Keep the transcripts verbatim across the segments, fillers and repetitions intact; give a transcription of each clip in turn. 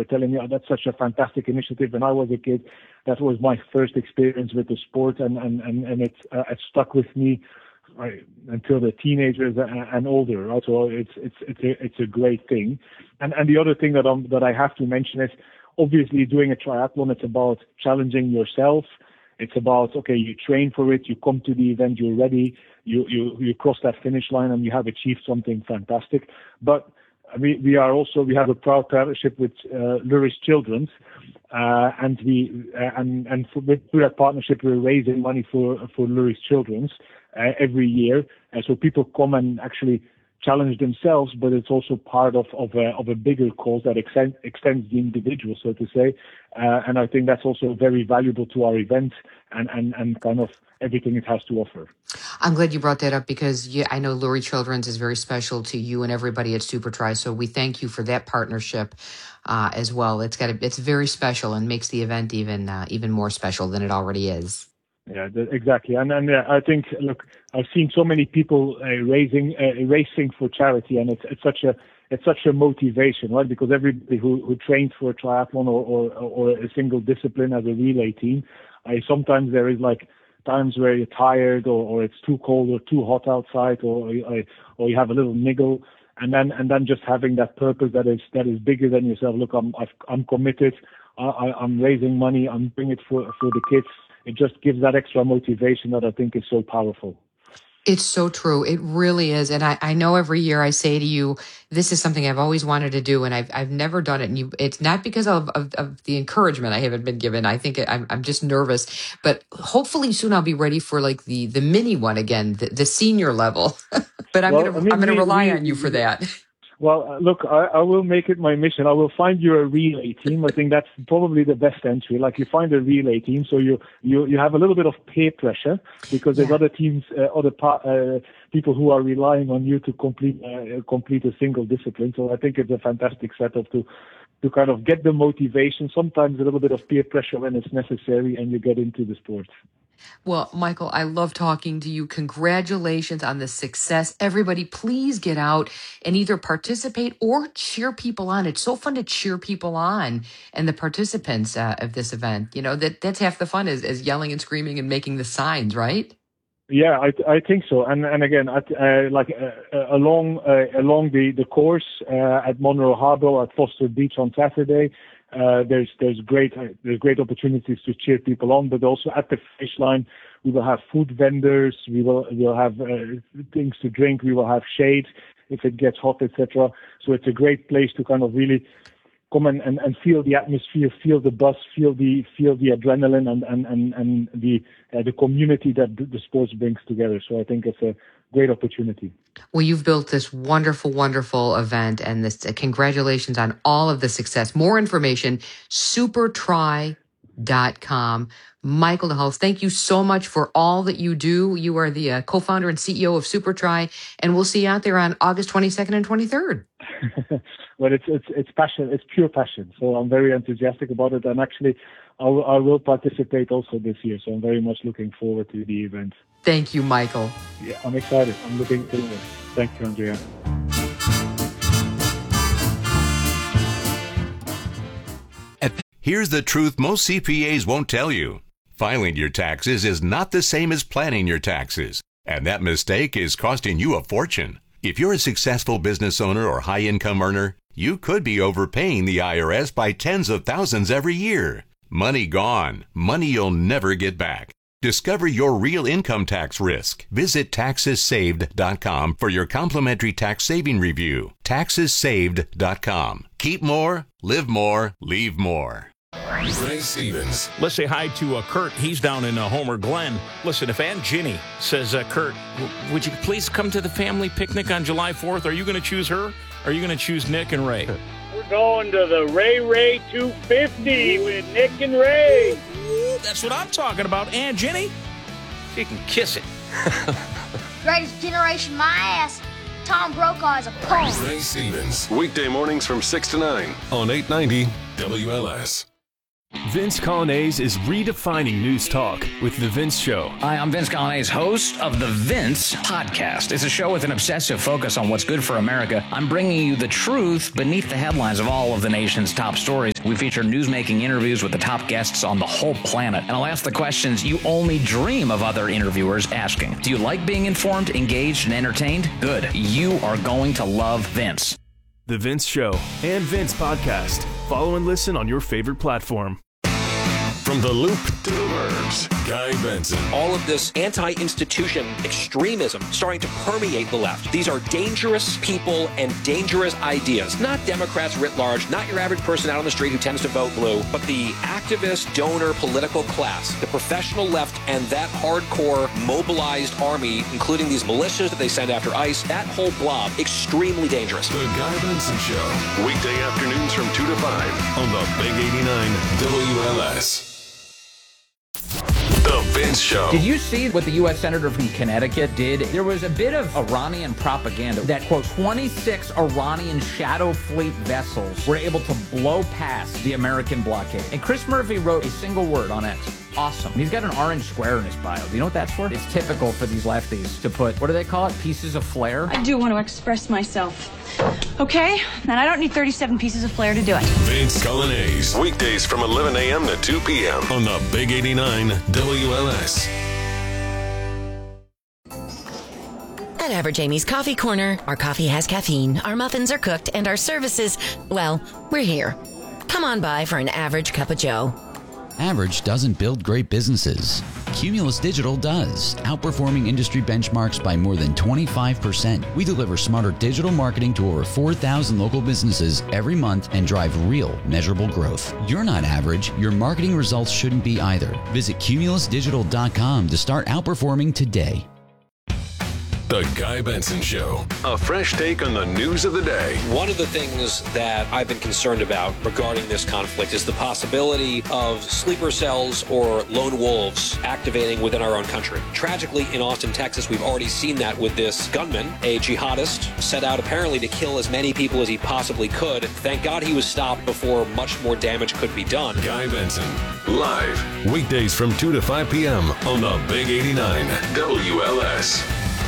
were telling me, oh, that's such a fantastic initiative. When I was a kid, that was my first experience with the sport, and and and, and it uh, it stuck with me right, until the teenagers and, and older. Right? So it's it's it's a, it's a great thing. And and the other thing that I'm, that I have to mention is, obviously, doing a triathlon, it's about challenging yourself. It's about, okay, you train for it, you come to the event, you're ready, you you you cross that finish line, and you have achieved something fantastic. But we we are also we have a proud partnership with uh, Lurie's Children's, uh, and we uh, and and for, through that partnership we're raising money for for Lurie's Children's uh, every year, and so people come and actually challenge themselves, but it's also part of of a, of a bigger cause that extend, extends the individual, so to say. Uh, and I think that's also very valuable to our event and, and, and kind of everything it has to offer. I'm glad you brought that up because you, I know Lurie Children's is very special to you and everybody at SuperTri. So we thank you for that partnership uh, as well. It's got a, it's very special and makes the event even uh, even more special than it already is. Yeah, exactly. And and uh, I think, look, I've seen so many people uh, raising, uh, racing for charity, and it's it's such a it's such a motivation, right? Because everybody who, who trains for a triathlon or, or or a single discipline as a relay team, I sometimes there is like times where you're tired, or, or it's too cold or too hot outside, or or, or you have a little niggle, and then and then just having that purpose that is that is bigger than yourself. Look, I'm I've, I'm committed. I, I, I'm raising money. I'm doing it for for the kids. It just gives that extra motivation that I think is so powerful. It's so true. It really is. And I, I know every year I say to you, this is something I've always wanted to do, and I've I've never done it. And you, it's not because of, of, of the encouragement I haven't been given. I think it, I'm I'm just nervous. But hopefully soon I'll be ready for like the the mini one again, the, the senior level. But I'm well, gonna I mean, I'm gonna we, rely we, on you for that. Well, uh, look, I, I will make it my mission. I will find you a relay team. I think that's probably the best entry. Like you find a relay team, so you you, you have a little bit of peer pressure because there's yeah. other teams, uh, other pa- uh, people who are relying on you to complete uh, complete a single discipline. So I think it's a fantastic setup to to kind of get the motivation. Sometimes a little bit of peer pressure when it's necessary, and you get into the sport. Well, Michael, I love talking to you. Congratulations on the success. Everybody, please get out and either participate or cheer people on. It's so fun to cheer people on and the participants uh, of this event. You know, that that's half the fun is, is yelling and screaming and making the signs, right? Yeah, I I think so. And and again, at, uh, like uh, uh, along uh, along the the course uh, at Monroe Harbor, at Foster Beach on Saturday. Uh, there's there's great uh, there's great opportunities to cheer people on, but also at the finish line we will have food vendors, we will we'll have uh, things to drink, we will have shade if it gets hot, et cetera. So it's a great place to kind of really come and, and, and feel the atmosphere, feel the buzz, feel the feel the adrenaline, and and and, and the uh, the community that the sports brings together. So I think it's a great opportunity. Well, you've built this wonderful, wonderful event, and this uh, congratulations on all of the success. More information, supertri dot com. Michael de Hulst, thank you so much for all that you do. You are the uh, co-founder and C E O of SuperTri, and we'll see you out there on August twenty-second and twenty-third. Well, it's it's it's passion, it's pure passion. So I'm very enthusiastic about it, and actually, I will, I will participate also this year. So I'm very much looking forward to the event. Thank you, Michael. Yeah, I'm excited. I'm looking forward. Thank you, Andrea. Here's the truth most C P As won't tell you. Filing your taxes is not the same as planning your taxes, and that mistake is costing you a fortune. If you're a successful business owner or high-income earner, you could be overpaying the I R S by tens of thousands every year. Money gone. Money you'll never get back. Discover your real income tax risk. Visit taxes saved dot com for your complimentary tax saving review. taxes saved dot com. Keep more, live more, leave more. Ray Stevens. Let's say hi to uh, Kurt. He's down in uh, Homer Glen. Listen, if Aunt Ginny says, uh, Kurt, w- would you please come to the family picnic on July fourth? Are you going to choose her? Or are you going to choose Nick and Ray? We're going to the Ray Ray two fifty with Nick and Ray. That's what I'm talking about, Aunt Ginny. She can kiss it. Greatest generation, my ass. Tom Brokaw is a punk. Ray Stevens. Weekday mornings from six to nine on eight ninety W L S. Vince Colonnese is redefining news talk with The Vince Show. Hi, I'm Vince Colonnese, host of The Vince Podcast. It's a show with an obsessive focus on what's good for America. I'm bringing you the truth beneath the headlines of all of the nation's top stories. We feature news-making interviews with the top guests on the whole planet. And I'll ask the questions you only dream of other interviewers asking. Do you like being informed, engaged, and entertained? Good. You are going to love Vince. The Vince Show and Vince Podcast. Follow and listen on your favorite platform. From the loop to the verbs, Guy Benson. All of this anti-institution extremism starting to permeate the left. These are dangerous people and dangerous ideas. Not Democrats writ large, not your average person out on the street who tends to vote blue, but the activist, donor, political class, the professional left, and that hardcore mobilized army, including these militias that they send after ICE, that whole blob, extremely dangerous. The Guy Benson Show, weekday afternoons from two to five on the Big eighty-nine W L S. The Vince Show. Did you see what the U S Senator from Connecticut did? There was a bit of Iranian propaganda that, quote, twenty-six Iranian shadow fleet vessels were able to blow past the American blockade. And Chris Murphy wrote a single word on X. Awesome. He's got an orange square in his bio. Do you know what that's for? It's typical for these lefties to put, what do they call it? Pieces of flair? I do want to express myself. Okay? And I don't need thirty-seven pieces of flair to do it. Vince Colonnese. Weekdays from eleven a.m. to two p.m. on the Big eighty-nine W L S. At Average Amy's Coffee Corner, our coffee has caffeine, our muffins are cooked, and our services, well, we're here. Come on by for an average cup of joe. Average doesn't build great businesses. Cumulus Digital does, outperforming industry benchmarks by more than twenty-five percent. We deliver smarter digital marketing to over four thousand local businesses every month and drive real, measurable growth. You're not average. Your marketing results shouldn't be either. Visit cumulus digital dot com to start outperforming today. The Guy Benson Show, a fresh take on the news of the day. One of the things that I've been concerned about regarding this conflict is the possibility of sleeper cells or lone wolves activating within our own country. Tragically, in Austin, Texas, we've already seen that with this gunman, a jihadist, set out apparently to kill as many people as he possibly could. Thank God he was stopped before much more damage could be done. Guy Benson, live, weekdays from two to five p.m. on the Big eighty-nine W L S.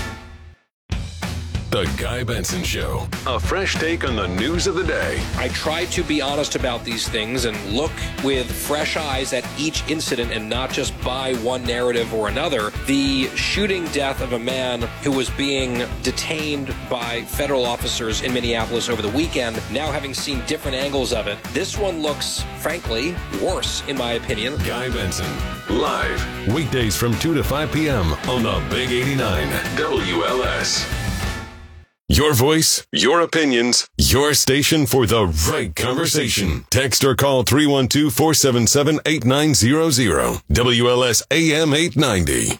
The Guy Benson Show, a fresh take on the news of the day. I try to be honest about these things and look with fresh eyes at each incident and not just buy one narrative or another. The shooting death of a man who was being detained by federal officers in Minneapolis over the weekend, now having seen different angles of it, this one looks, frankly, worse, in my opinion. Guy Benson, live, weekdays from two to five p.m. on the Big eighty-nine W L S. Your voice, your opinions, your station for the right conversation. Text or call three one two, four seven seven, eight nine zero zero. W L S A M eight ninety.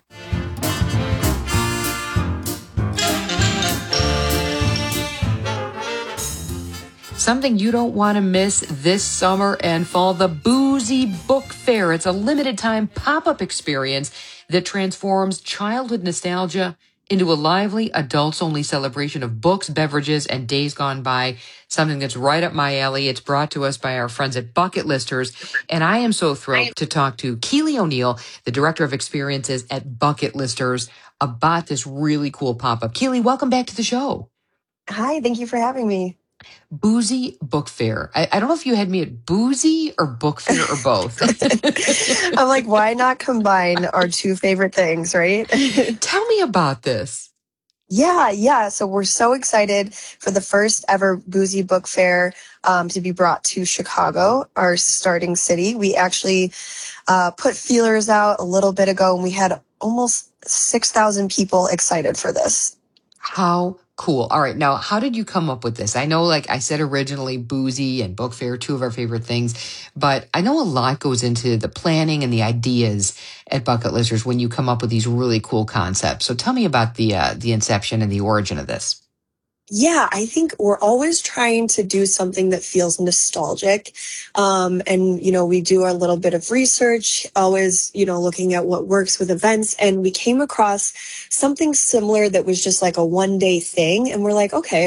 Something you don't want to miss this summer and fall, the Boozy Book Fair. It's a limited time pop-up experience that transforms childhood nostalgia into a lively, adults-only celebration of books, beverages, and days gone by, something that's right up my alley. It's brought to us by our friends at Bucket Listers, and I am so thrilled to talk to Keely O'Neill, the Director of Experiences at Bucket Listers, about this really cool pop-up. Keely, welcome back to the show. Hi, thank you for having me. Boozy Book Fair. I, I don't know if you had me at Boozy or Book Fair or both. I'm like, why not combine our two favorite things, right? Tell me about this. Yeah, yeah. So we're so excited for the first ever Boozy Book Fair um, to be brought to Chicago, our starting city. We actually uh, put feelers out a little bit ago, and we had almost six thousand people excited for this. How cool. All right. Now, how did you come up with this? I know, like I said originally, Boozy and Book Fair, two of our favorite things, but I know a lot goes into the planning and the ideas at Bucket Listers when you come up with these really cool concepts. So tell me about the uh, the inception and the origin of this. Yeah, I think we're always trying to do something that feels nostalgic. Um, and, you know, we do a little bit of research, always, you know, looking at what works with events. And we came across something similar that was just like a one day thing. And we're like, okay,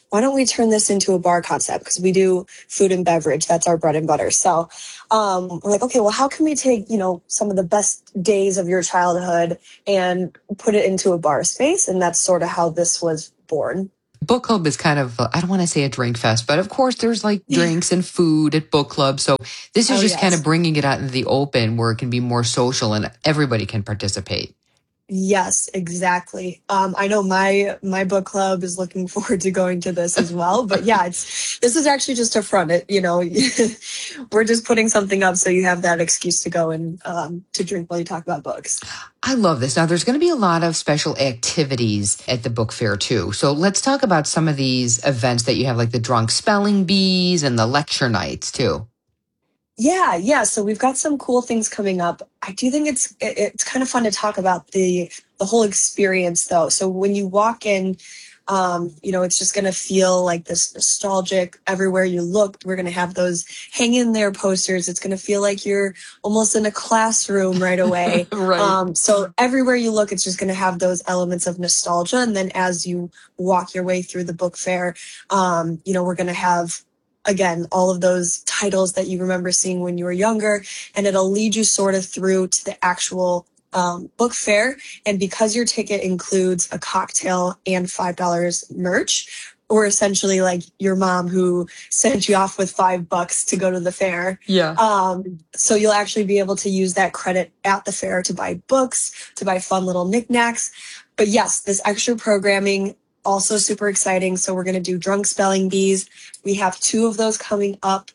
why don't we turn this into a bar concept? Because we do food and beverage. That's our bread and butter. So um, we're like, okay, well, how can we take, you know, some of the best days of your childhood and put it into a bar space? And that's sort of how this was born. Book club is kind of, I don't want to say a drink fest, but of course there's like drinks and food at book club. So this is Oh, just yes. kind of bringing it out into the open where it can be more social and everybody can participate. Yes, exactly. Um, I know my my book club is looking forward to going to this as well. But yeah, it's this is actually just a front. It, you know, we're just putting something up so you have that excuse to go and um, to drink while you talk about books. I love this. Now, there's going to be a lot of special activities at the book fair, too. So let's talk about some of these events that you have, like the drunk spelling bees and the lecture nights, too. Yeah, yeah. So we've got some cool things coming up. I do think it's it, it's kind of fun to talk about the the whole experience, though. So when you walk in, um, you know, it's just going to feel like this nostalgic. Everywhere you look, we're going to have those hang in there posters. It's going to feel like you're almost in a classroom right away. Right. Um, so everywhere you look, it's just going to have those elements of nostalgia. And then as you walk your way through the book fair, um, you know, we're going to have, again, all of those titles that you remember seeing when you were younger, and it'll lead you sort of through to the actual um, book fair. And because your ticket includes a cocktail and five dollars merch, or essentially like your mom who sent you off with five bucks to go to the fair. Yeah. Um, so you'll actually be able to use that credit at the fair to buy books, to buy fun little knickknacks. But yes, this extra programming, also super exciting. So we're going to do drunk spelling bees. We have two of those coming up.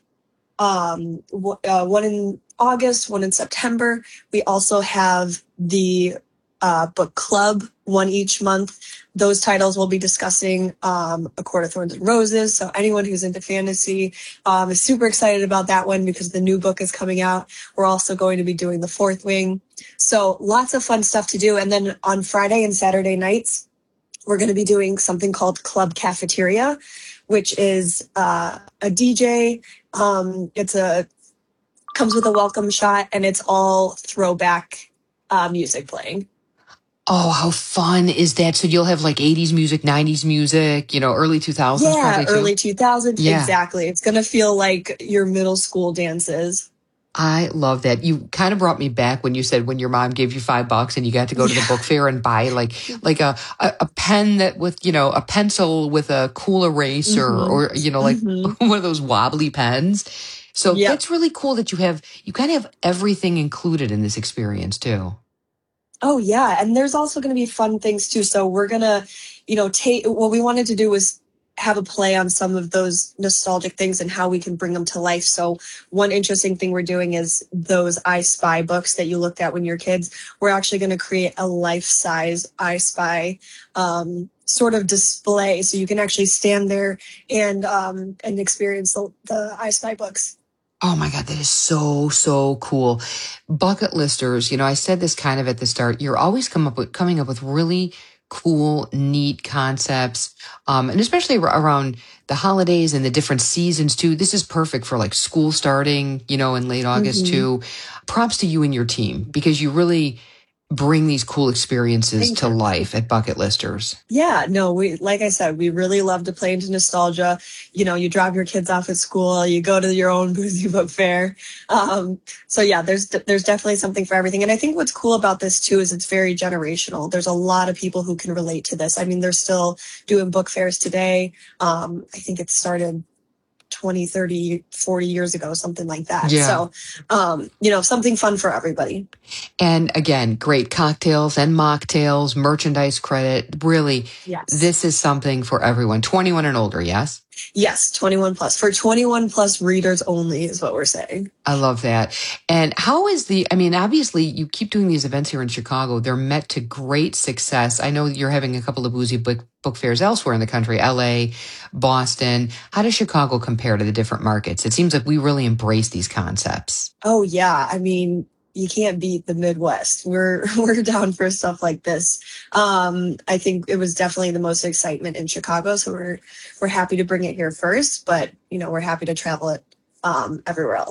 Um, w- uh, one in August, one in September. We also have the uh, book club, one each month. Those titles we'll be discussing, um, A Court of Thorns and Roses. So anyone who's into fantasy um, is super excited about that one because the new book is coming out. We're also going to be doing the Fourth Wing. So lots of fun stuff to do. And then on Friday and Saturday nights, we're going to be doing something called Club Cafeteria, which is uh, a D J. Um, it's a comes with a welcome shot, and it's all throwback uh, music playing. Oh, how fun is that? So you'll have like eighties music, nineties music, you know, early two thousands Yeah, probably too. early two thousands. Yeah. Exactly. It's going to feel like your middle school dances. I love that. You kind of brought me back when you said when your mom gave you five bucks and you got to go to the book fair and buy like like a, a, a pen that with, you know, a pencil with a cool eraser Mhm. or, you know, like Mhm. one of those wobbly pens. So Yep. that's really cool that you have, you kind of have everything included in this experience too. Oh, yeah. And there's also going to be fun things, too. So we're going to, you know, take what we wanted to do was have a play on some of those nostalgic things and how we can bring them to life. So one interesting thing we're doing is those I Spy books that you looked at when you were kids. We're actually going to create a life-size I Spy um, sort of display. So you can actually stand there and um, and experience the, the I Spy books. Oh my God, that is so, so cool. Bucket listers, you know, I said this kind of at the start, you're always come up with, coming up with really cool, neat concepts. Um, and especially ar- around the holidays and the different seasons too. This is perfect for like school starting, you know, in late August Mhm. too. Props to you and your team because you really bring these cool experiences Thank to you. life at Bucket Listers. Yeah, no, we, like I said, we really love to play into nostalgia. You know, you drop your kids off at school, you go to your own boozy book fair. Um, so yeah, there's, there's definitely something for everything. And I think what's cool about this too, is it's very generational. There's a lot of people who can relate to this. I mean, they're still doing book fairs today. Um, I think it started twenty, thirty, forty years ago, something like that. Yeah. So, um, you know, something fun for everybody. And again, great cocktails and mocktails, merchandise credit. Really, Yes. this is something for everyone. twenty-one and older, yes? Yes, twenty-one plus. For twenty-one plus readers only is what we're saying. I love that. And how is the, I mean, obviously you keep doing these events here in Chicago. They're met to great success. I know you're having a couple of boozy book, book fairs elsewhere in the country, L A, Boston. How does Chicago compare to the different markets? It seems like we really embrace these concepts. Oh yeah. I mean, you can't beat the Midwest. We're, we're down for stuff like this. Um, I think it was definitely the most excitement in Chicago. So we're, we're happy to bring it here first, but you know, we're happy to travel it, um, everywhere else.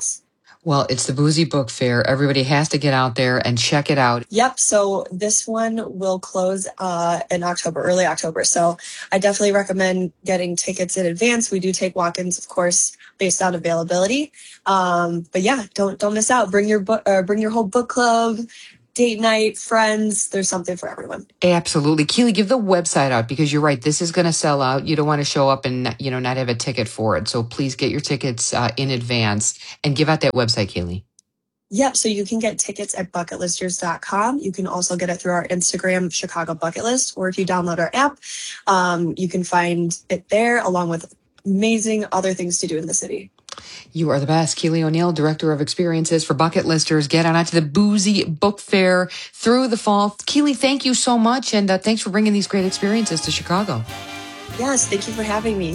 Well, it's the Boozy Book Fair. Everybody has to get out there and check it out. Yep. So this one will close uh, in October, early October. So I definitely recommend getting tickets in advance. We do take walk-ins, of course, based on availability. Um, but yeah, don't don't miss out. Bring your book, uh, bring your whole book club, date night, friends. There's something for everyone. Absolutely. Keely, give the website out because you're right. This is going to sell out. You don't want to show up and, you know, not have a ticket for it. So please get your tickets uh, in advance and give out that website, Keely. Yep. So you can get tickets at bucket listers dot com. You can also get it through our Instagram, Chicago Bucket List, or if you download our app, um, you can find it there along with amazing other things to do in the city. You are the best. Keely O'Neill, Director of Experiences for Bucket Listers. Get on out to the Boozy Book Fair through the fall. Keely, thank you so much. And uh, thanks for bringing these great experiences to Chicago. Yes, thank you for having me.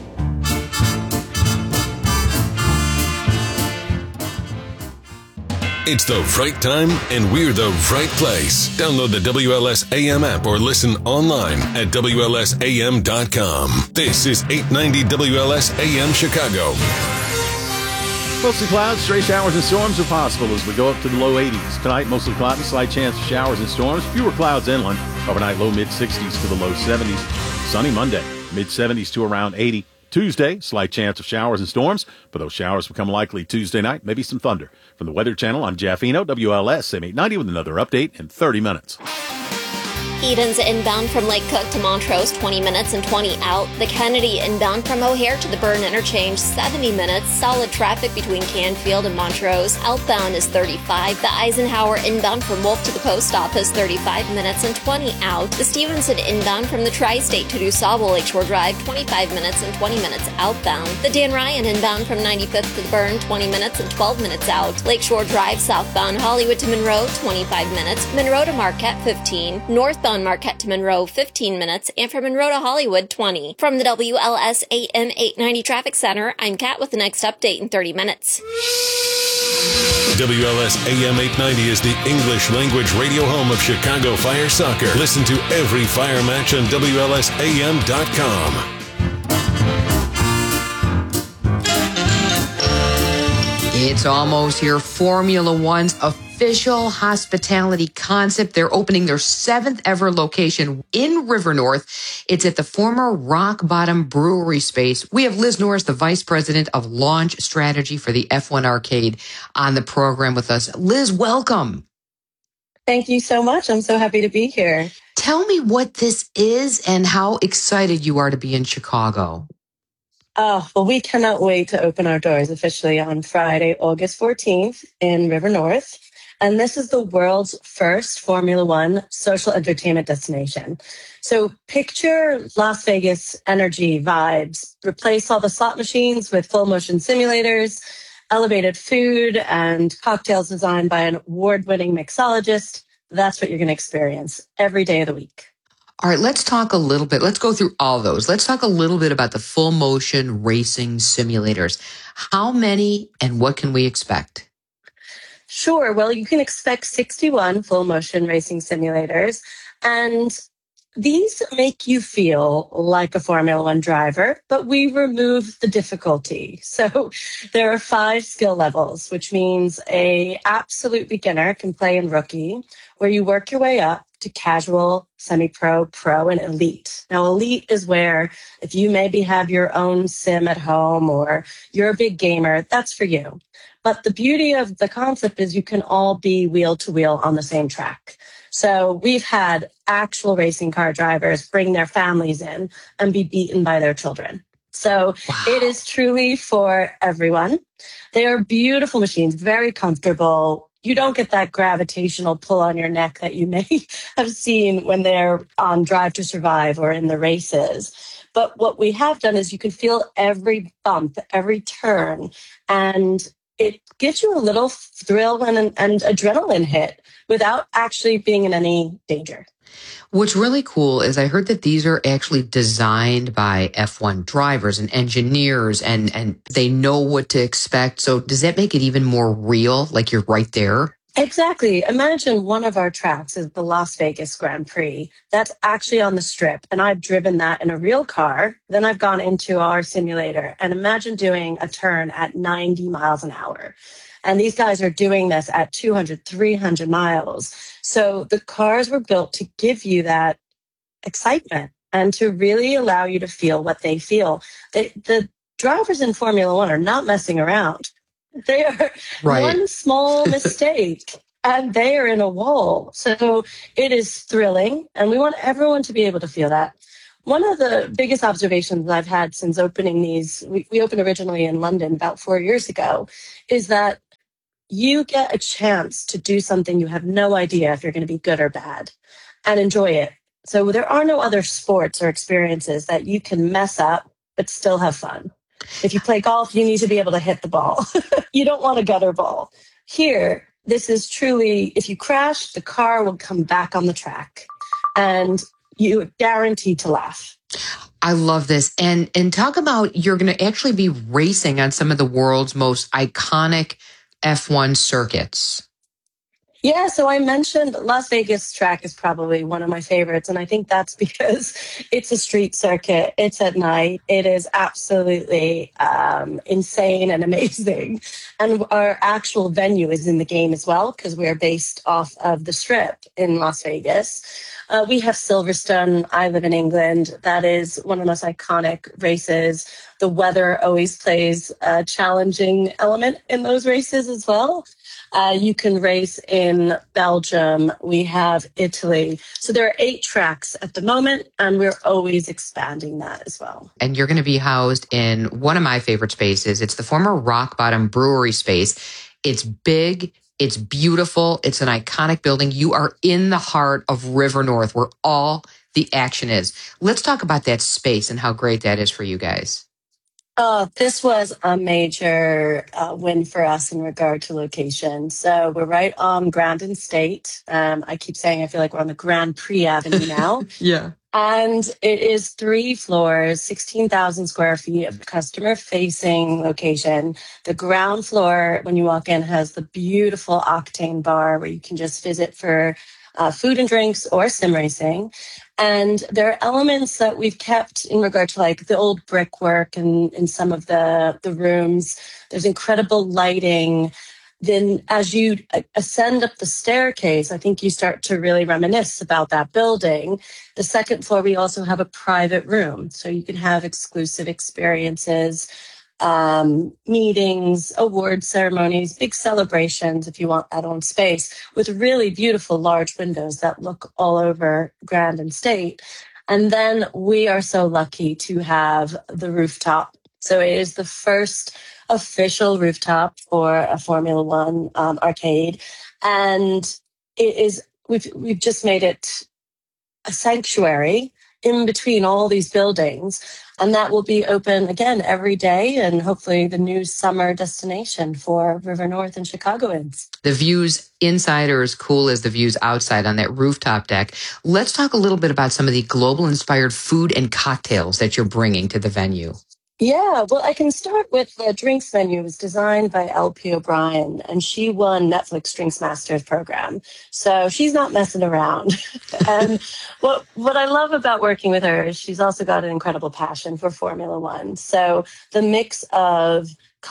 It's the right time, and we're the right place. Download the W L S A M app or listen online at W L S A M dot com. This is eight ninety W L S A M Chicago. Mostly clouds, stray showers and storms are possible as we go up to the low eighties. Tonight, mostly cloudy, slight chance of showers and storms. Fewer clouds inland. Overnight, low mid-sixties to the low seventies. Sunny Monday, mid-seventies to around eighty. Tuesday, slight chance of showers and storms, but those showers become likely Tuesday night, maybe some thunder. From the Weather Channel, I'm Jeff Eno, W L S A M eight ninety with another update in thirty minutes. Eden's inbound from Lake Cook to Montrose, twenty minutes and twenty out. The Kennedy inbound from O'Hare to the Byrne Interchange, seventy minutes. Solid traffic between Canfield and Montrose. Outbound is thirty-five. The Eisenhower inbound from Wolf to the post office, thirty-five minutes and twenty out. The Stevenson inbound from the Tri-State to DuSable Lakeshore Drive, twenty-five minutes and twenty minutes outbound. The Dan Ryan inbound from ninety-fifth to the Byrne, twenty minutes and twelve minutes out. Lakeshore Drive southbound Hollywood to Monroe, twenty-five minutes. Monroe to Marquette, fifteen. Northbound Marquette to Monroe, fifteen minutes, and from Monroe to Hollywood, twenty. From the W L S A M eight ninety Traffic Center, I'm Kat with the next update in thirty minutes. W L S A M eight ninety is the English language radio home of Chicago Fire Soccer. Listen to every Fire match on W L S A M dot com. It's almost here. Formula One's official hospitality concept. They're opening their seventh ever location in River North. It's at the former Rock Bottom Brewery space. We have Liz Norris, the Vice President of Launch Strategy for the F one Arcade, on the program with us. Liz, welcome. Thank you so much. I'm so happy to be here. Tell me what this is and how excited you are to be in Chicago. Oh, well, we cannot wait to open our doors officially on Friday, August fourteenth in River North. And this is the world's first Formula One social entertainment destination. So picture Las Vegas energy vibes. Replace all the slot machines with full motion simulators, elevated food, and cocktails designed by an award-winning mixologist. That's what you're going to experience every day of the week. All right, let's talk a little bit. Let's go through all those. Let's talk a little bit about the full motion racing simulators. How many and what can we expect? Sure. Well, you can expect sixty-one full motion racing simulators, and these make you feel like a Formula One driver, but we remove the difficulty. So there are five skill levels, which means a absolute beginner can play in rookie, where you work your way up to casual, semi-pro, pro, and elite. Now, elite is where if you maybe have your own sim at home or you're a big gamer, that's for you. But the beauty of the concept is you can all be wheel to wheel on the same track. So we've had actual racing car drivers bring their families in and be beaten by their children. So wow. It is truly for everyone. They are beautiful machines, very comfortable. You don't get that gravitational pull on your neck that you may have seen when they're on Drive to Survive or in the races. But what we have done is you can feel every bump, every turn, and it gives you a little thrill and, and adrenaline hit without actually being in any danger. What's really cool is I heard that these are actually designed by F one drivers and engineers, and, and they know what to expect. So does that make it even more real, like you're right there? Exactly. Imagine one of our tracks is the Las Vegas Grand Prix. That's actually on the strip. And I've driven that in a real car. Then I've gone into our simulator. And imagine doing a turn at ninety miles an hour. And these guys are doing this at two hundred, three hundred miles. So the cars were built to give you that excitement and to really allow you to feel what they feel. They, the drivers in Formula One are not messing around. They are Right. one small mistake and they are in a wall. So it is thrilling. And we want everyone to be able to feel that. One of the biggest observations I've had since opening these, we, we opened originally in London about four years ago, is that you get a chance to do something you have no idea if you're going to be good or bad and enjoy it. So there are no other sports or experiences that you can mess up but still have fun. If you play golf, you need to be able to hit the ball. You don't want a gutter ball. Here, this is truly, if you crash, the car will come back on the track and you're guaranteed to laugh. I love this. And and talk about, you're going to actually be racing on some of the world's most iconic F one circuits. Yeah, so I mentioned Las Vegas track is probably one of my favorites. And I think that's because it's a street circuit. It's at night. It is absolutely um, insane and amazing. And our actual venue is in the game as well, because we're based off of the Strip in Las Vegas. Uh, we have Silverstone. I live in England. That is one of the most iconic races. The weather always plays a challenging element in those races as well. Uh, you can race in Belgium. We have Italy. So there are eight tracks at the moment, and we're always expanding that as well. And you're going to be housed in one of my favorite spaces. It's the former Rock Bottom Brewery space. It's big. It's beautiful. It's an iconic building. You are in the heart of River North, where all the action is. Let's talk about that space and how great that is for you guys. Uh, this was a major uh, win for us in regard to location. So we're right on Grandin State. Um, I keep saying I feel like we're on the Grand Prix Avenue now. Yeah. And it is three floors, sixteen thousand square feet of customer-facing location. The ground floor, when you walk in, has the beautiful Octane bar where you can just visit for uh, food and drinks or sim racing. And there are elements that we've kept in regard to like the old brickwork and in some of the, the rooms. There's incredible lighting. Then as you ascend up the staircase, I think you start to really reminisce about that building. The second floor, we also have a private room. So you can have exclusive experiences, um, meetings, award ceremonies, big celebrations if you want that own space, with really beautiful large windows that look all over Grandin State. And then we are so lucky to have the rooftop. So it is the first official rooftop for a Formula One um, arcade. And it is, we've, we've just made it a sanctuary in between all these buildings. And that will be open again every day and hopefully the new summer destination for River North and Chicagoans. The views inside are as cool as the views outside on that rooftop deck. Let's talk a little bit about some of the global inspired food and cocktails that you're bringing to the venue. Yeah, well, I can start with the drinks menu. It was designed by L P O'Brien, and she won Netflix Drinks Masters program. So she's not messing around. And what what I love about working with her is she's also got an incredible passion for Formula One. So the mix of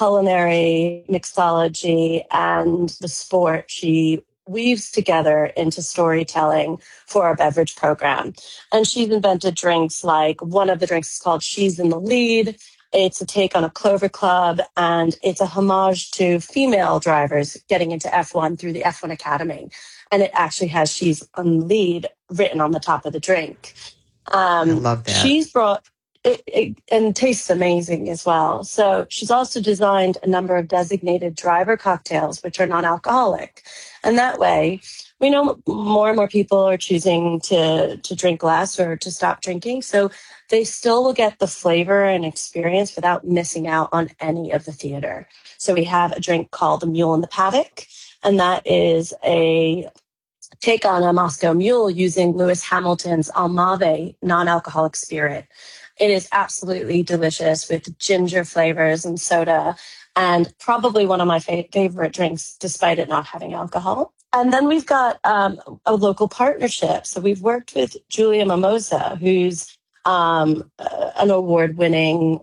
culinary mixology and the sport, she weaves together into storytelling for our beverage program. And she's invented drinks like, one of the drinks is called She's in the Lead. It's a take on a Clover Club, and it's a homage to female drivers getting into F one through the F one Academy. And it actually has She's in the Lead written on the top of the drink. Um, I love that. She's brought, it, it, and tastes amazing as well. So she's also designed a number of designated driver cocktails, which are non-alcoholic. And that way, we know more and more people are choosing to, to drink less or to stop drinking. So they still will get the flavor and experience without missing out on any of the theater. So we have a drink called the Mule in the Paddock, and that is a take on a Moscow Mule using Lewis Hamilton's Almave non-alcoholic spirit. It is absolutely delicious with ginger flavors and soda. and probably one of my fa- favorite drinks, despite it not having alcohol. And then we've got um, a local partnership. So we've worked with Julia Mimosa, who's um, uh, an award-winning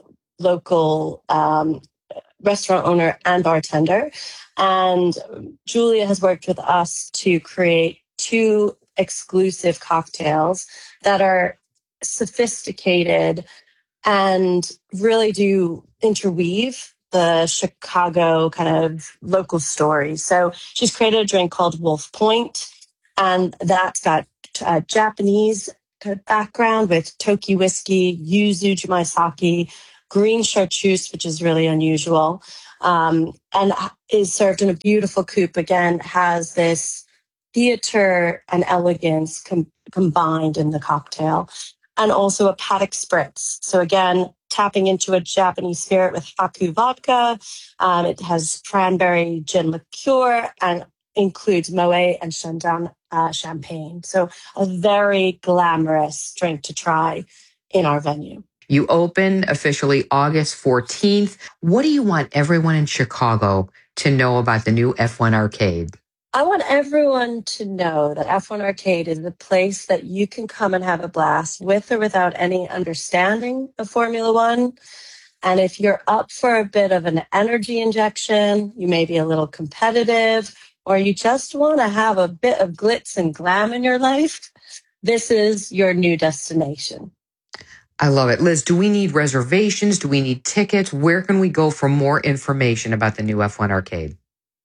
local um, restaurant owner and bartender. And Julia has worked with us to create two exclusive cocktails that are sophisticated and really do interweave the Chicago kind of local story. So she's created a drink called Wolf Point, and that's got a Japanese background with Toki whiskey, yuzu jamaisake, green chartreuse, which is really unusual, um, and is served in a beautiful coupe. Again, has this theater and elegance com- combined in the cocktail, and also a paddock spritz. So again, tapping into a Japanese spirit with Haku vodka. Um, it has cranberry gin liqueur and includes Moet and Shandong uh, champagne. So a very glamorous drink to try in our venue. You open officially August fourteenth. What do you want everyone in Chicago to know about the new F one Arcade? I want everyone to know that F one Arcade is the place that you can come and have a blast with or without any understanding of Formula One. And if you're up for a bit of an energy injection, you may be a little competitive, or you just want to have a bit of glitz and glam in your life, this is your new destination. I love it. Liz, do we need reservations? Do we need tickets? Where can we go for more information about the new F one Arcade?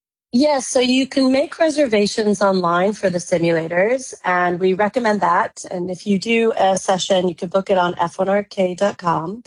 Yes, so you can make reservations online for the simulators, and we recommend that. And if you do a session, you can book it on f one arcade dot com.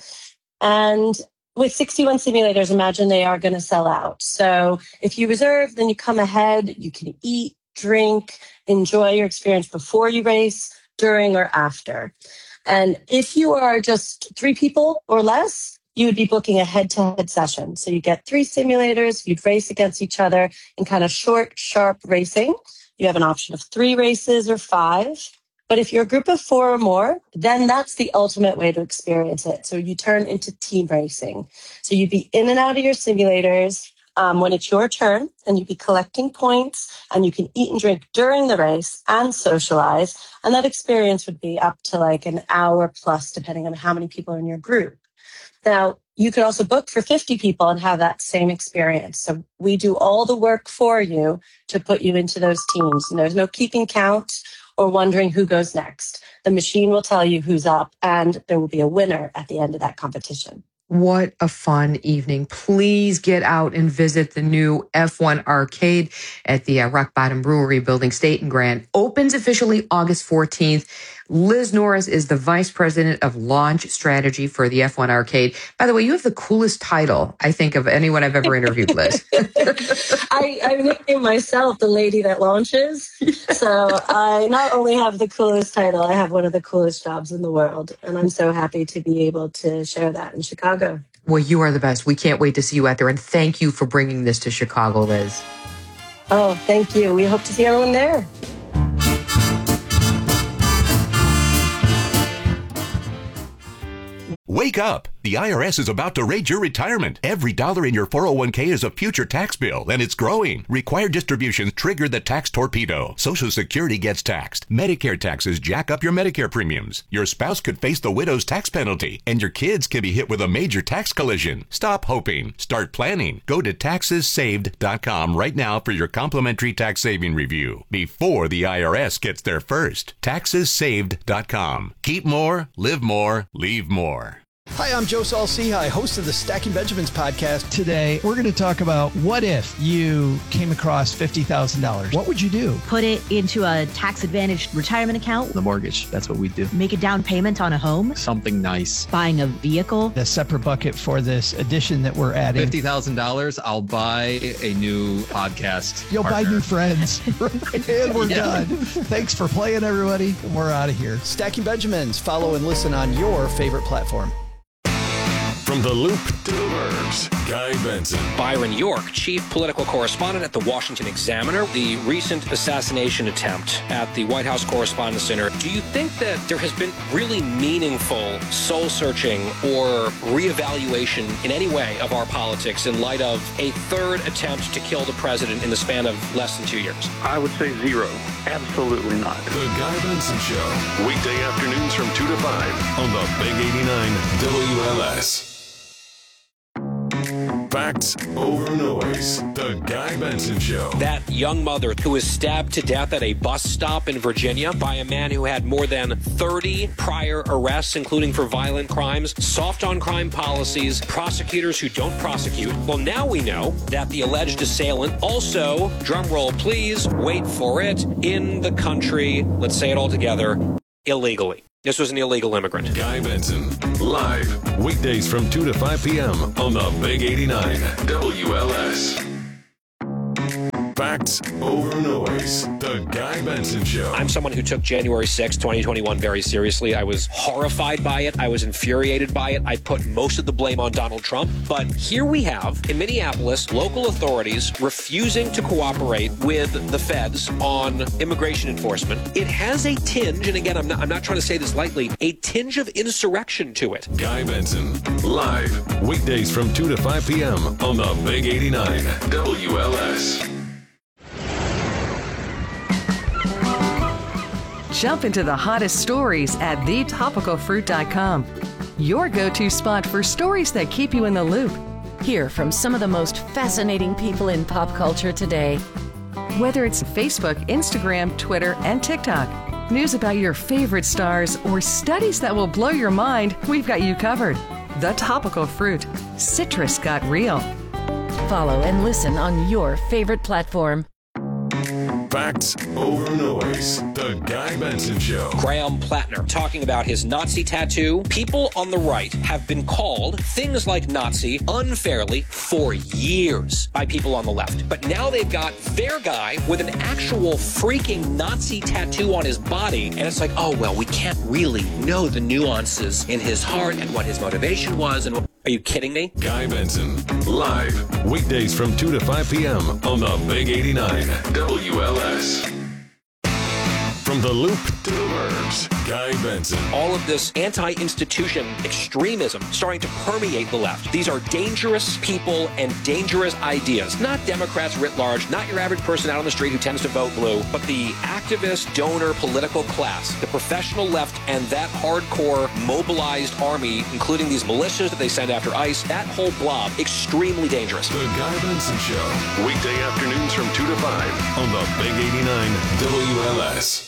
And with sixty-one simulators, imagine they are going to sell out. So if you reserve, then you come ahead, you can eat, drink, enjoy your experience before you race, during or after. And if you are just three people or less, you would be booking a head-to-head session. So you get three simulators, you'd race against each other in kind of short, sharp racing. You have an option of three races or five. But if you're a group of four or more, then that's the ultimate way to experience it. So you turn into team racing. So you'd be in and out of your simulators um, when it's your turn, and you'd be collecting points, and you can eat and drink during the race and socialize. And that experience would be up to like an hour plus, depending on how many people are in your group. Now, you could also book for fifty people and have that same experience. So we do all the work for you to put you into those teams. And there's no keeping count or wondering who goes next. The machine will tell you who's up, and there will be a winner at the end of that competition. What a fun evening. Please get out and visit the new F one Arcade at the uh, Rock Bottom Brewery Building, State and Grand. Opens officially August fourteenth. Liz Norris is the Vice President of Launch Strategy for the F one Arcade. By the way, you have the coolest title, I think, of anyone I've ever interviewed, Liz. I, I nicknamed myself the lady that launches. So I not only have the coolest title, I have one of the coolest jobs in the world. And I'm so happy to be able to share that in Chicago. Well, you are the best. We can't wait to see you out there. And thank you for bringing this to Chicago, Liz. Oh, thank you. We hope to see everyone there. Wake up! The I R S is about to raid your retirement. Every dollar in your four oh one k is a future tax bill, and it's growing. Required distributions trigger the tax torpedo. Social Security gets taxed. Medicare taxes jack up your Medicare premiums. Your spouse could face the widow's tax penalty, and your kids can be hit with a major tax collision. Stop hoping. Start planning. Go to taxes saved dot com right now for your complimentary tax saving review before the I R S gets there first. taxes saved dot com. Keep more, live more, leave more. Hi, I'm Joe Saul-Sehy, host of the Stacking Benjamins podcast. Today, we're going to talk about what if you came across fifty thousand dollars? What would you do? Put it into a tax-advantaged retirement account. The mortgage, that's what we do. Make a down payment on a home. Something nice. Buying a vehicle. A separate bucket for this addition that we're adding. fifty thousand dollars, I'll buy a new podcast You'll partner. buy new friends. And we're yeah. done. Thanks for playing, everybody. We're out of here. Stacking Benjamins. Follow and listen on your favorite platform. From the Loop to the Burbs, Guy Benson. Byron York, chief political correspondent at the Washington Examiner. The recent assassination attempt at the White House Correspondents' Center. Do you think that there has been really meaningful soul-searching or reevaluation in any way of our politics in light of a third attempt to kill the president in the span of less than two years? I would say zero. Absolutely not. The Guy Benson Show. Weekday afternoons from two to five on the Big eighty-nine W L S. Facts over noise. The Guy Benson Show. That young mother who was stabbed to death at a bus stop in Virginia by a man who had more than thirty prior arrests, including for violent crimes, soft on crime policies, prosecutors who don't prosecute. Well, now we know that the alleged assailant also, drum roll please, wait for it, in the country, let's say it all together, illegally. This was an illegal immigrant. Guy Benson, live, weekdays from two to five p.m. on the Big eighty-nine W L S. Facts over noise. The Guy Benson Show. I'm someone who took January sixth, twenty twenty-one very seriously. I was horrified by it. I was infuriated by it. I put most of the blame on Donald Trump. But here we have, in Minneapolis, local authorities refusing to cooperate with the feds on immigration enforcement. It has a tinge, and again, I'm not, I'm not trying to say this lightly, a tinge of insurrection to it. Guy Benson, live, weekdays from two to five p.m. on the Big eighty-nine W L S. Jump into the hottest stories at the topical fruit dot com. Your go-to spot for stories that keep you in the loop. Hear from some of the most fascinating people in pop culture today. Whether it's Facebook, Instagram, Twitter, and TikTok, news about your favorite stars, or studies that will blow your mind, we've got you covered. The Topical Fruit. Citrus got real. Follow and listen on your favorite platform. Facts over noise. The Guy Benson Show. Graham Plattner talking about his Nazi tattoo. People on the right have been called things like Nazi unfairly for years by people on the left. But now they've got their guy with an actual freaking Nazi tattoo on his body. And it's like, oh, well, we can't really know the nuances in his heart and what his motivation was. And are you kidding me? Guy Benson, live, weekdays from two to five p.m. on the Big eighty-nine W L S. From the Loop to the Burbs, Guy Benson. All of this anti-institution extremism starting to permeate the left. These are dangerous people and dangerous ideas. Not Democrats writ large, not your average person out on the street who tends to vote blue, but the activist, donor, political class, the professional left, and that hardcore mobilized army, including these militias that they send after ICE, that whole blob, extremely dangerous. The Guy Benson Show, weekday afternoons from two to five on the Big eighty-nine W L S.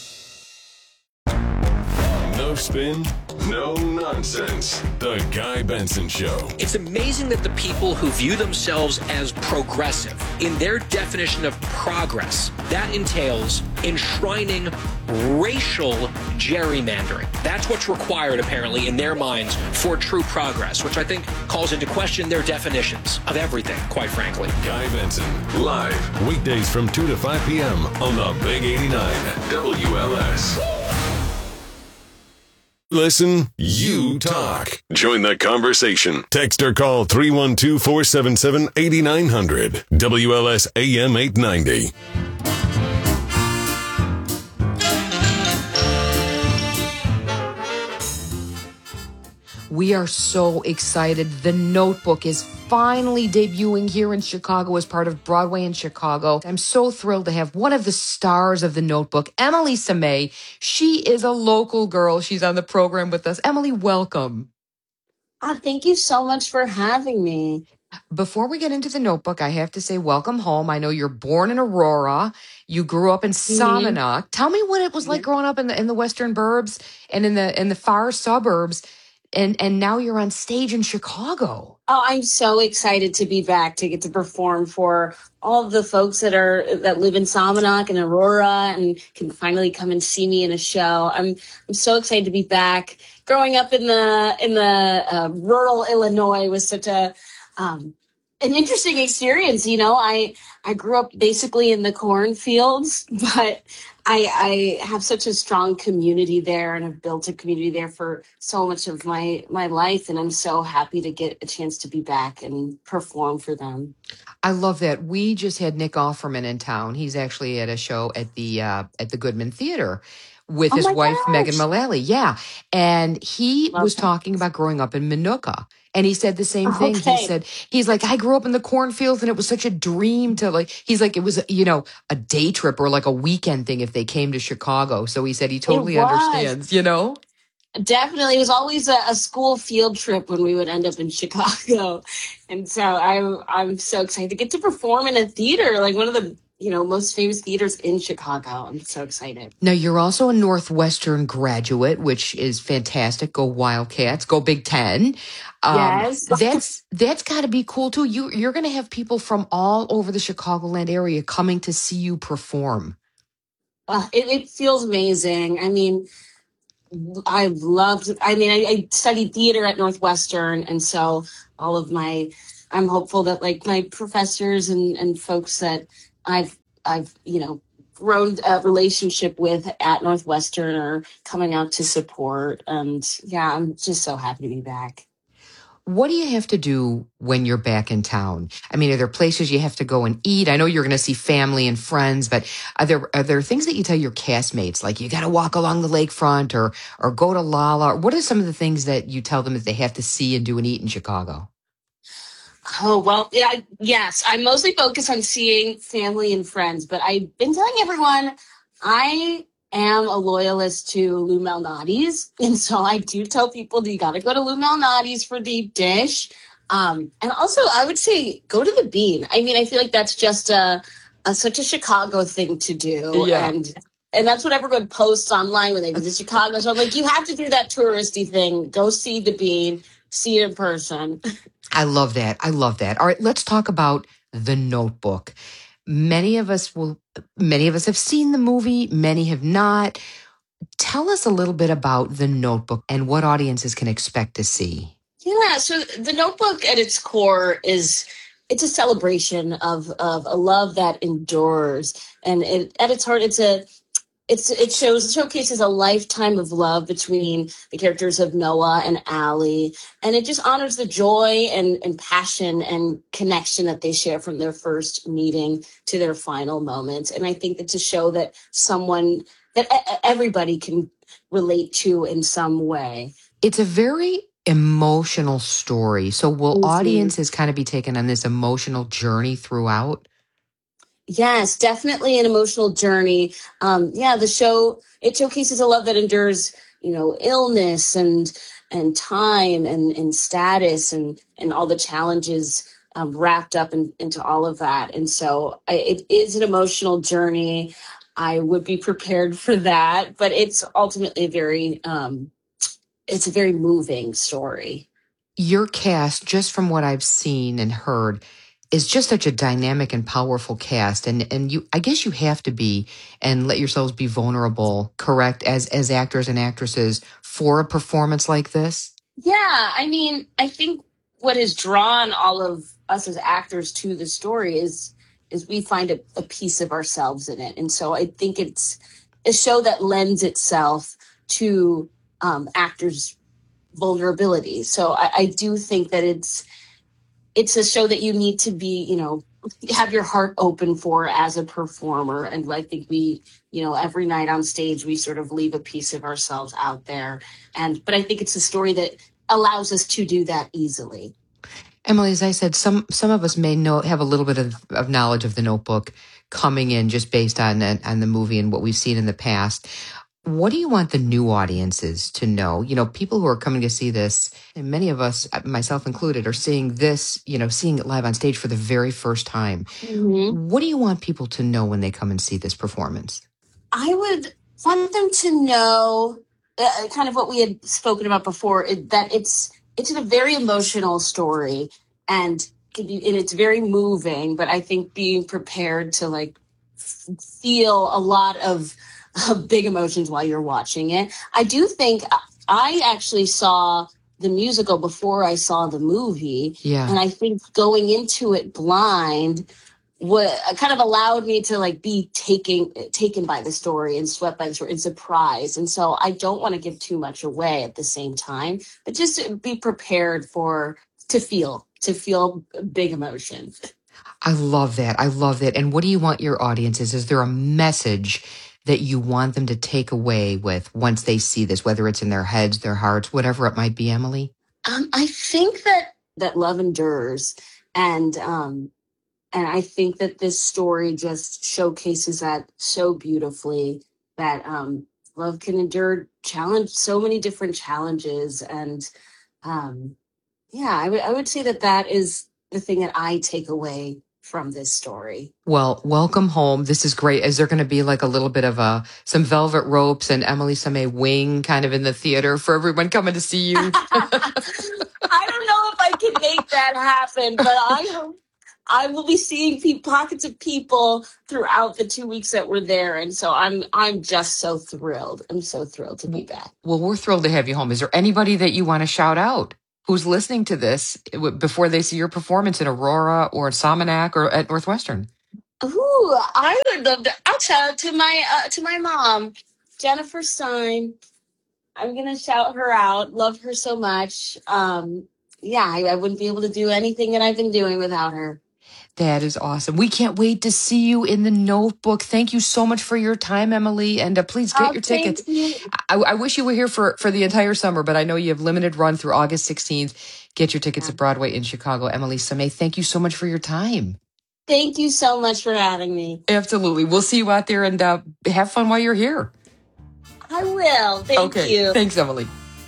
No spin, no nonsense. The Guy Benson Show. It's amazing that the people who view themselves as progressive, in their definition of progress, that entails enshrining racial gerrymandering. That's what's required, apparently, in their minds for true progress, which I think calls into question their definitions of everything, quite frankly. Guy Benson, live, weekdays from two to five p.m. on the Big eighty-nine W L S. Listen, you talk. Join the conversation. Text or call three one two, four seven seven, eight nine zero zero. W L S A M eight ninety. We are so excited. The Notebook is finally debuting here in Chicago as part of Broadway in Chicago. I'm so thrilled to have one of the stars of The Notebook, Emily Samay. She is a local girl. She's on the program with us. Emily, welcome. Oh, thank you so much for having me. Before we get into The Notebook, I have to say welcome home. I know you're born in Aurora. You grew up in Somonauk. Mm-hmm. Tell me what it was like growing up in the in the Western Burbs and in the in the far suburbs. And and now you're on stage in Chicago. Oh, I'm so excited to be back, to get to perform for all of the folks that are that live in Somonauk and Aurora and can finally come and see me in a show. I'm I'm so excited to be back. Growing up in the in the uh, rural Illinois was such a um, an interesting experience. You know, I I grew up basically in the cornfields, but I I have such a strong community there, and I've built a community there for so much of my my life, and I'm so happy to get a chance to be back and perform for them. I love that. We just had Nick Offerman in town. He's actually at a show at the uh, at the Goodman Theater with Oh his my wife, gosh. Megan Mullally. Yeah. And he Love was that. talking about growing up in Minooka. And he said the same thing. He Okay. said, he's like, I grew up in the cornfields and it was such a dream to like, he's like, it was, you know, a day trip or like a weekend thing if they came to Chicago. So he said he totally was. understands, you know? Definitely. It was always a, a school field trip when we would end up in Chicago. And so I'm I'm so excited to get to perform in a theater, like one of the, you know, most famous theaters in Chicago. I'm so excited. Now, you're also a Northwestern graduate, which is fantastic. Go Wildcats, go Big Ten. Um, Yes. that's that's got to be cool too. You you're going to have people from all over the Chicagoland area coming to see you perform. Uh, it, it feels amazing. I mean, I loved, I mean, I, I studied theater at Northwestern. And so all of my, I'm hopeful that like my professors and, and folks that I've, I've, you know, grown a relationship with at Northwestern are coming out to support. And yeah, I'm just so happy to be back. What do you have to do when you're back in town? I mean, are there places you have to go and eat? I know you're going to see family and friends, but are there are there things that you tell your castmates, like you got to walk along the lakefront or or go to Lala? What are some of the things that you tell them that they have to see and do and eat in Chicago? Oh, well, yeah, I- yes, I mostly focus on seeing family and friends, but I've been telling everyone I am a loyalist to Lou Malnati's. And so I do tell people that you got to go to Lou Malnati's for deep dish. Um, and also, I would say go to the Bean. I mean, I feel like that's just a, a such a Chicago thing to do. Yeah. And and that's what everyone posts online when they visit Chicago. So I'm like, you have to do that touristy thing. Go see the Bean, see it in person. I love that. I love that. All right, let's talk about The Notebook. Many of us will, many of us have seen the movie, many have not. Tell us a little bit about The Notebook and what audiences can expect to see. Yeah, so The Notebook at its core is it's a celebration of of a love that endures, and it, at its heart, it's a it's it shows showcases a lifetime of love between the characters of Noah and Allie, and it just honors the joy and and passion and connection that they share from their first meeting to their final moments. And I think it's a show that someone that e- everybody can relate to in some way. It's a very emotional story. So will Mhm. audiences kind of be taken on this emotional journey throughout? Yes, definitely an emotional journey. Um, yeah, the show, it showcases a love that endures, you know, illness and and time and, and status and, and all the challenges um, wrapped up in, into all of that. And so I, it is an emotional journey. I would be prepared for that, but it's ultimately a very, um, it's a very moving story. Your cast, just from what I've seen and heard, is just such a dynamic and powerful cast. And and you I guess you have to be and let yourselves be vulnerable, correct, as as actors and actresses for a performance like this? Yeah, I mean, I think what has drawn all of us as actors to the story is is we find a, a piece of ourselves in it. And so I think it's a show that lends itself to um, actors' vulnerability. So I, I do think that it's it's a show that you need to be, you know, have your heart open for as a performer. And I think we, you know, every night on stage, we sort of leave a piece of ourselves out there. And, but I think it's a story that allows us to do that easily. Emily, as I said, some some of us may know have a little bit of, of knowledge of The Notebook coming in just based on on the movie and what we've seen in the past. What do you want the new audiences to know? You know, people who are coming to see this, and many of us, myself included, are seeing this, you know, seeing it live on stage for the very first time. Mm-hmm. What do you want people to know when they come and see this performance? I would want them to know uh, kind of what we had spoken about before, it, that it's it's a very emotional story and, can be, and it's very moving, but I think being prepared to like f- feel a lot of uh, big emotions while you're watching it. I do think I actually saw the musical before I saw the movie. Yeah. And I think going into it blind what kind of allowed me to like be taken taken by the story and swept by the story and surprised. And so I don't want to give too much away at the same time, but just be prepared for to feel to feel big emotion. I love that. I love that. And what do you want your audiences? Is there a message that you want them to take away with once they see this, whether it's in their heads, their hearts, whatever it might be, Emily? Um, I think that that love endures, and um, and I think that this story just showcases that so beautifully. That um, love can endure challenge, so many different challenges, and um, yeah, I would I would say that that is the thing that I take away from this story. Well, welcome home. This is great. Is there going to be like a little bit of a some velvet ropes and Emily Samé wing kind of in the theater for everyone coming to see you? I don't know if I can make that happen, but I I will be seeing pe- pockets of people throughout the two weeks that we're there, and so I'm I'm just so thrilled. I'm so thrilled to be back. Well, we're thrilled to have you home. Is there anybody that you want to shout out who's listening to this before they see your performance in Aurora or Sominac or at Northwestern? Ooh, I would love to. I'll shout out to my uh, to my mom, Jennifer Stein. I'm gonna shout her out. Love her so much. Um, yeah, I, I wouldn't be able to do anything that I've been doing without her. That is awesome. We can't wait to see you in the Notebook. Thank you so much for your time, Emily. And uh, please get Oh, your thank tickets. you. I, I wish you were here for, for the entire summer, but I know you have limited run through August sixteenth. Get your tickets at Broadway in Chicago. Emily Samé, thank you so much for your time. Thank you so much for having me. Absolutely. We'll see you out there and uh, have fun while you're here. I will. Thank okay. you. Thanks, Emily.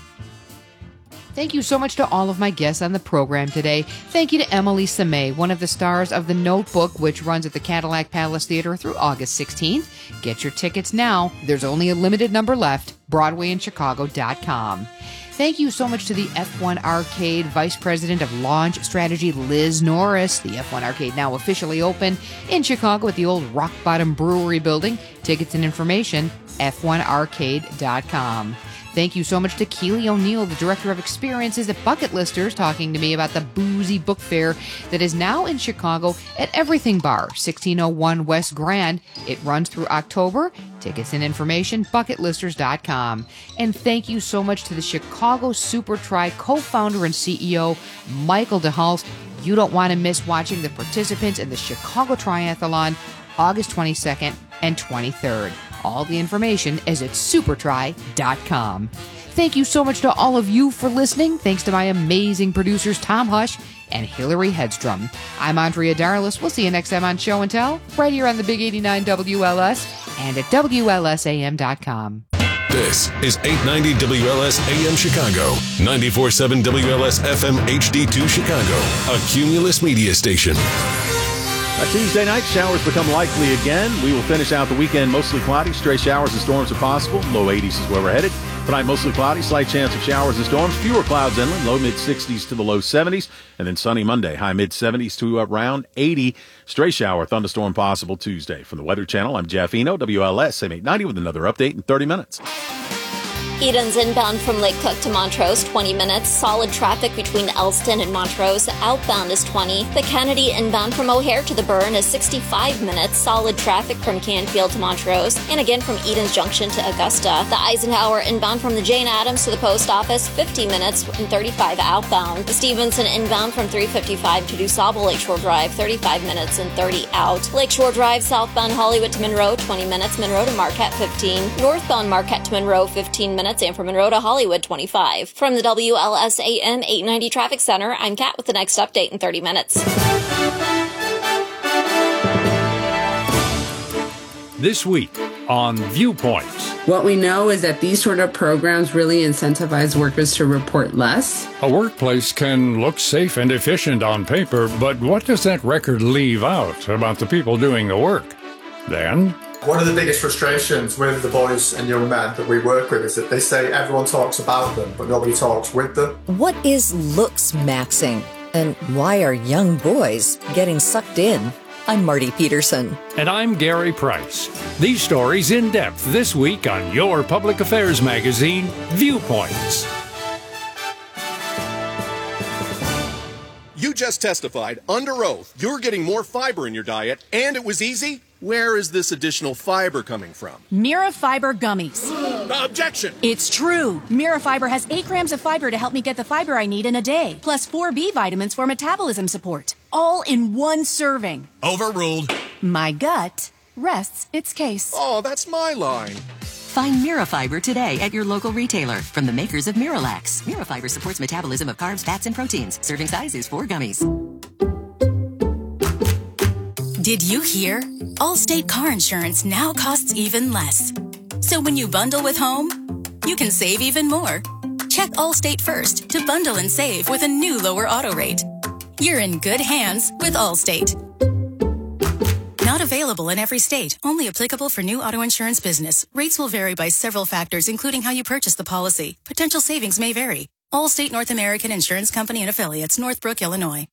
Thank you so much to all of my guests on the program today. Thank you to Emily Samé, one of the stars of The Notebook, which runs at the Cadillac Palace Theater through August sixteenth. Get your tickets now. There's only a limited number left. Broadway in Chicago dot com. Thank you so much to the F one Arcade Vice President of Launch Strategy, Liz Norris. The F one Arcade now officially open in Chicago at the old Rock Bottom Brewery building. Tickets and information, F one arcade dot com. Thank you so much to Keely O'Neill, the Director of Experiences at Bucket Listers, talking to me about the Boozy Book Fair that is now in Chicago at Everything Bar, sixteen oh one West Grand. It runs through October. Tickets and information, bucket listers dot com. And thank you so much to the Chicago Super Tri co-founder and C E O, Michael DeHulst. You don't want to miss watching the participants in the Chicago Triathlon, August twenty-second and twenty-third. All the information is at super tri dot com. Thank you so much to all of you for listening. Thanks to my amazing producers, Tom Hush and Hillary Hedstrom. I'm Andrea Darlis. We'll see you next time on Show and Tell, right here on the Big eighty-nine W L S and at W L S A M dot com. This is eight ninety W L S A M Chicago, ninety-four point seven W L S F M H D two Chicago, a Cumulus media station. A Tuesday night, showers become likely again. We will finish out the weekend mostly cloudy. Stray showers and storms are possible. Low eighties is where we're headed. Tonight, mostly cloudy. Slight chance of showers and storms. Fewer clouds inland. Low mid-sixties to the low seventies. And then sunny Monday. High mid-seventies to around eighty. Stray shower, thunderstorm possible Tuesday. From the Weather Channel, I'm Jeff Eno, W L S A M eight ninety with another update in thirty minutes. Eden's inbound from Lake Cook to Montrose, twenty minutes. Solid traffic between Elston and Montrose. Outbound is twenty. The Kennedy inbound from O'Hare to the Burn is sixty-five minutes. Solid traffic from Canfield to Montrose. And again from Eden's Junction to Augusta. The Eisenhower inbound from the Jane Addams to the post office, fifty minutes and thirty-five outbound. The Stevenson inbound from three fifty-five to DuSable Lakeshore Drive, thirty-five minutes and thirty out. Lakeshore Drive southbound Hollywood to Monroe, twenty minutes. Monroe to Marquette, fifteen. Northbound Marquette to Monroe, fifteen minutes. And from Monroe to Hollywood, twenty-five. From the W L S A M eight ninety Traffic Center, I'm Kat with the next update in thirty minutes. This week on Viewpoints. What we know is that these sort of programs really incentivize workers to report less. A workplace can look safe and efficient on paper, but what does that record leave out about the people doing the work? Then, one of the biggest frustrations with the boys and young men that we work with is that they say everyone talks about them, but nobody talks with them. What is looks maxing? And why are young boys getting sucked in? I'm Marty Peterson. And I'm Gary Price. These stories in depth this week on your public affairs magazine, Viewpoints. You just testified under oath you're getting more fiber in your diet, and it was easy. Where is this additional fiber coming from? Mira Fiber Gummies. Objection! It's true. Mira Fiber has eight grams of fiber to help me get the fiber I need in a day, plus four B vitamins for metabolism support. All in one serving. Overruled. My gut rests its case. Oh, that's my line. Find Mira Fiber today at your local retailer from the makers of Miralax. Mira Fiber supports metabolism of carbs, fats, and proteins. Serving size is four gummies. Did you hear? Allstate car insurance now costs even less. So when you bundle with home, you can save even more. Check Allstate first to bundle and save with a new lower auto rate. You're in good hands with Allstate. Not available in every state. Only applicable for new auto insurance business. Rates will vary by several factors, including how you purchase the policy. Potential savings may vary. Allstate North American Insurance Company and Affiliates, Northbrook, Illinois.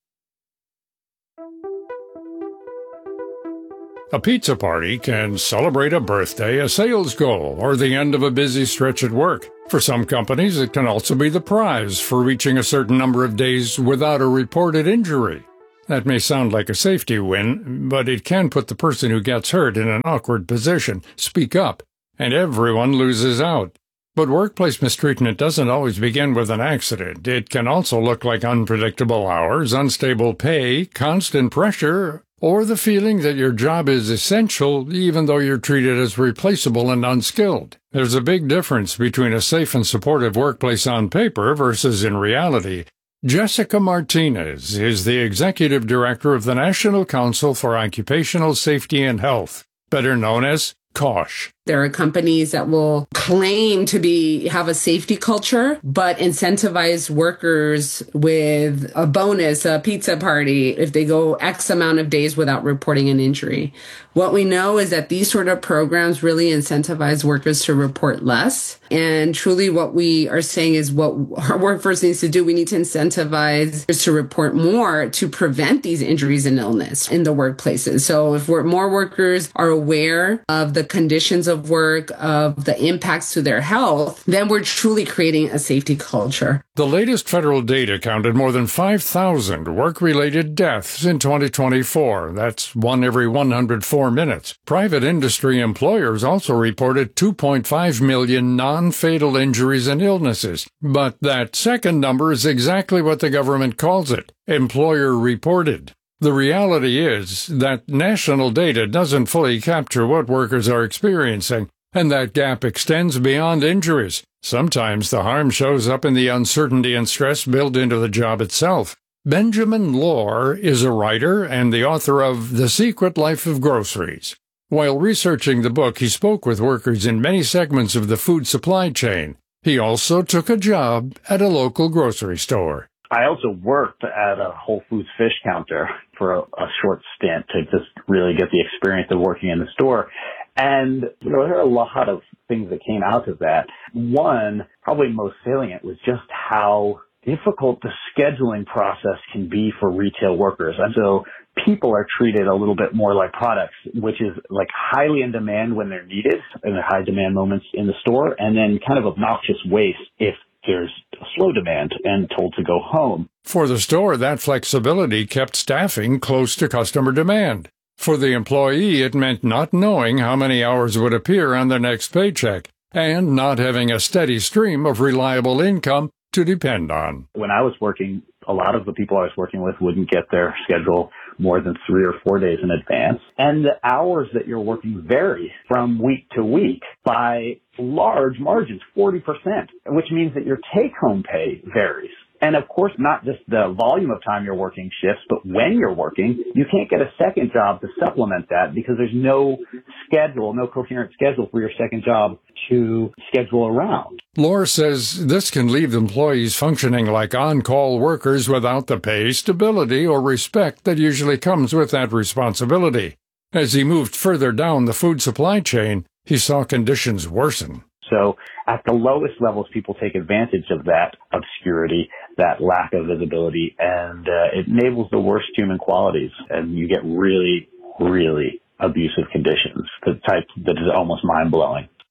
A pizza party can celebrate a birthday, a sales goal, or the end of a busy stretch at work. For some companies, it can also be the prize for reaching a certain number of days without a reported injury. That may sound like a safety win, but it can put the person who gets hurt in an awkward position, speak up, and everyone loses out. But workplace mistreatment doesn't always begin with an accident. It can also look like unpredictable hours, unstable pay, constant pressure, or the feeling that your job is essential even though you're treated as replaceable and unskilled. There's a big difference between a safe and supportive workplace on paper versus in reality. Jessica Martinez is the Executive Director of the National Council for Occupational Safety and Health, better known as COSH. There are companies that will claim to be have a safety culture, but incentivize workers with a bonus, a pizza party, if they go X amount of days without reporting an injury. What we know is that these sort of programs really incentivize workers to report less. And truly what we are saying is what our workforce needs to do, we need to incentivize workers to report more to prevent these injuries and illness in the workplaces. So if we're, more workers are aware of the conditions of work, of the impacts to their health, then we're truly creating a safety culture. The latest federal data counted more than five thousand work-related deaths in twenty twenty-four. That's one every one hundred four minutes. Private industry employers also reported two point five million non-fatal injuries and illnesses. But that second number is exactly what the government calls it, employer-reported. The reality is that national data doesn't fully capture what workers are experiencing, and that gap extends beyond injuries. Sometimes the harm shows up in the uncertainty and stress built into the job itself. Benjamin Lohr is a writer and the author of The Secret Life of Groceries. While researching the book, he spoke with workers in many segments of the food supply chain. He also took a job at a local grocery store. I also worked at a Whole Foods fish counter for a, a short stint to just really get the experience of working in the store. And you know, there are a lot of things that came out of that. One, probably most salient, was just how difficult the scheduling process can be for retail workers. And so people are treated a little bit more like products, which is like highly in demand when they're needed in the high demand moments in the store, and then kind of obnoxious waste if there's a slow demand and told to go home. For the store, that flexibility kept staffing close to customer demand. For the employee, it meant not knowing how many hours would appear on their next paycheck and not having a steady stream of reliable income to depend on. When I was working, a lot of the people I was working with wouldn't get their schedule more than three or four days in advance. And the hours that you're working vary from week to week by large margins, forty percent, which means that your take-home pay varies. And of course, not just the volume of time you're working shifts, but when you're working, you can't get a second job to supplement that because there's no schedule, no coherent schedule for your second job to schedule around. Lohr says this can leave employees functioning like on-call workers without the pay, stability, or respect that usually comes with that responsibility. As he moved further down the food supply chain, he saw conditions worsen. So at the lowest levels, people take advantage of that obscurity, that lack of visibility, and uh, it enables the worst human qualities, and you get really, really abusive conditions, the type that is almost mind-blowing.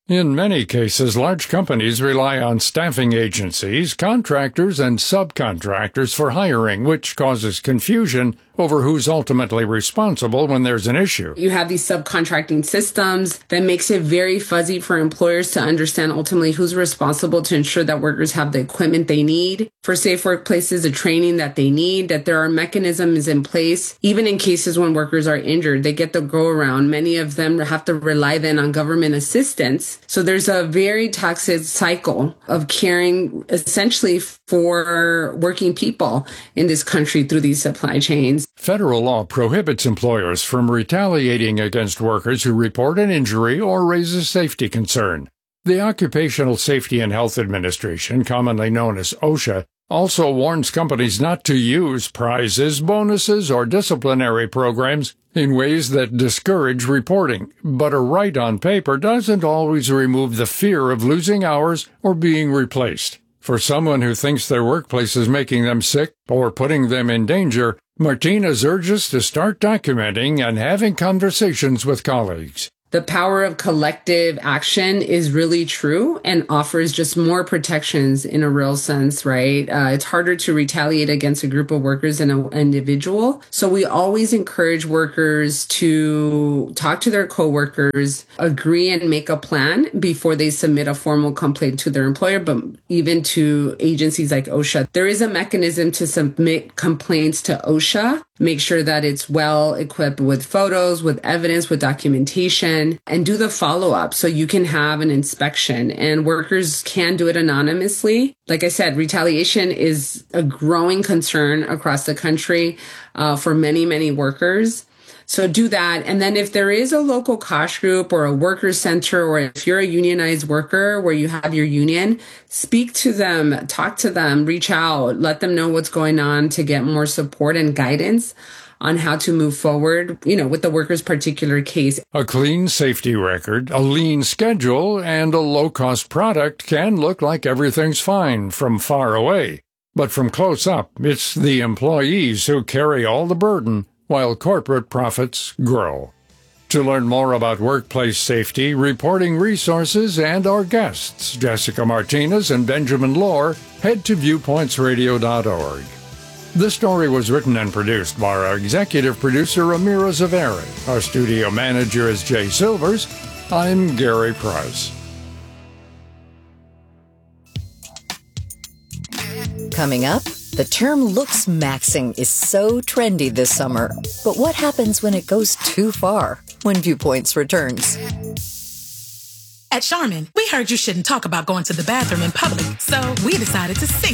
In many cases, large companies rely on staffing agencies, contractors, and subcontractors for hiring, which causes confusion over who's ultimately responsible when there's an issue. You have these subcontracting systems that makes it very fuzzy for employers to understand ultimately who's responsible to ensure that workers have the equipment they need for safe workplaces, the training that they need, that there are mechanisms in place. Even in cases when workers are injured, they get the go around. Many of them have to rely then on government assistance. So there's a very toxic cycle of caring essentially for working people in this country through these supply chains. Federal law prohibits employers from retaliating against workers who report an injury or raise a safety concern. The Occupational Safety and Health Administration, commonly known as OSHA, also warns companies not to use prizes, bonuses, or disciplinary programs in ways that discourage reporting. But a right on paper doesn't always remove the fear of losing hours or being replaced. For someone who thinks their workplace is making them sick or putting them in danger, Martinez urges to start documenting and having conversations with colleagues. The power of collective action is really true and offers just more protections in a real sense, right? Uh, it's harder to retaliate against a group of workers than an individual. So we always encourage workers to talk to their coworkers, agree and make a plan before they submit a formal complaint to their employer, but even to agencies like OSHA. There is a mechanism to submit complaints to OSHA. Make sure that it's well equipped with photos, with evidence, with documentation, and do the follow-up so you can have an inspection. And workers can do it anonymously. Like I said, retaliation is a growing concern across the country uh, for many, many workers. So do that. And then if there is a local Kosh group or a worker center, or if you're a unionized worker where you have your union, speak to them, talk to them, reach out, let them know what's going on to get more support and guidance on how to move forward, you know, with the worker's particular case. A clean safety record, a lean schedule, and a low-cost product can look like everything's fine from far away. But from close up, it's the employees who carry all the burden, while corporate profits grow. To learn more about workplace safety, reporting resources, and our guests, Jessica Martinez and Benjamin Lohr, head to viewpoints radio dot org. This story was written and produced by our executive producer, Amira Zaveri. Our studio manager is Jay Silvers. I'm Gary Price. Coming up, the term looks maxing is so trendy this summer. But what happens when it goes too far? When Viewpoints returns. At Charmin, we heard you shouldn't talk about going to the bathroom in public, so we decided to sing